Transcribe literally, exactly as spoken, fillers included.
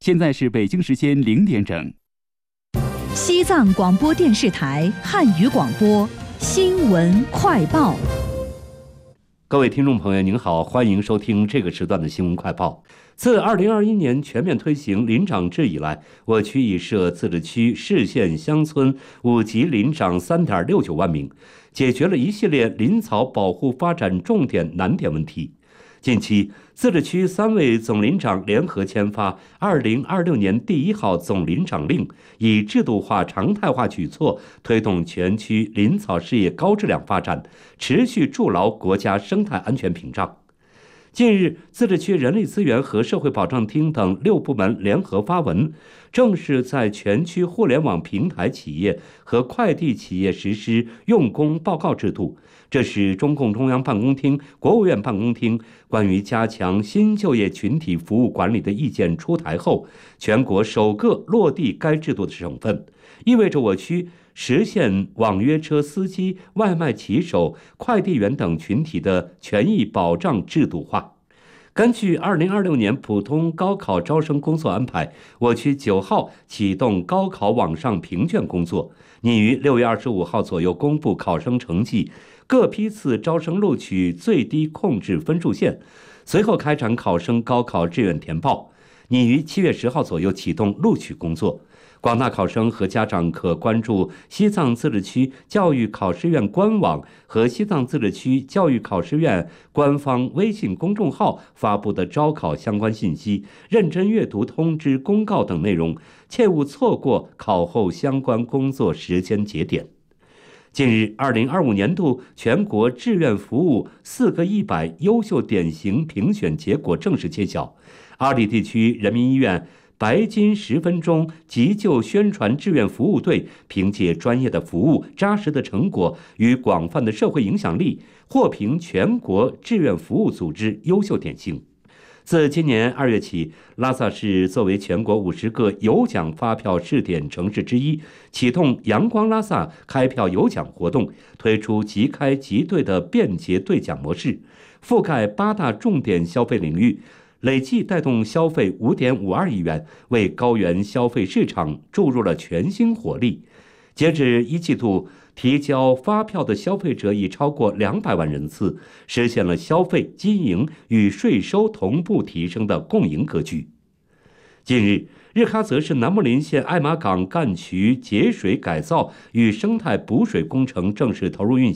现在是北京时间零点整。 西藏广播电视台汉语广播新闻快报。 各位听众朋友您好，欢迎收听这个时段的新闻快报。自二零二一年全面推行林长制以来，我区已设自治区、市县、乡村五级林长 三点六九万名，解决了一系列林草保护发展重点难点问题。近期，自治区三位总林长联合签发二零二六年第一号总林长令，以制度化、常态化举措，推动全区林草事业高质量发展，持续筑牢国家生态安全屏障。近日，自治区人力资源和社会保障厅等六部门联合发文，正式在全区互联网平台企业和快递企业实施用工报告制度。这是中共中央办公厅、国务院办公厅关于加强新就业群体服务管理的意见出台后，全国首个落地该制度的省份，意味着我区实现网约车司机、外卖骑手、快递员等群体的权益保障制度化。根据二零二六年普通高考招生工作安排，我区九号启动高考网上评卷工作，拟于六月二十五号左右公布考生成绩，各批次招生录取最低控制分数线，随后开展考生高考志愿填报，拟于七月十号左右启动录取工作。广大考生和家长可关注西藏自治区教育考试院官网和西藏自治区教育考试院官方微信公众号发布的招考相关信息，认真阅读通知、公告等内容，切勿错过考后相关工作时间节点。近日，二零二五年度全国志愿服务四个一百优秀典型评选结果正式揭晓。阿里地区人民医院白金十分钟急救宣传志愿服务队凭借专业的服务、扎实的成果与广泛的社会影响力，获评全国志愿服务组织优秀典型。自今年二月起，拉萨市作为全国五十个有奖发票试点城市之一，启动阳光拉萨开票有奖活动，推出即开即兑的便捷兑奖模式，覆盖八大重点消费领域，累计带动消费 五点五二亿元，为高原消费市场注入了全新活力。截至一季度，提交发票的消费者已超过两百万人次，实现了消费、经营与税收同步提升的共赢格局。近日，日喀则市南木林县艾玛岗干渠节水改造与生态补水工程正式投入运行。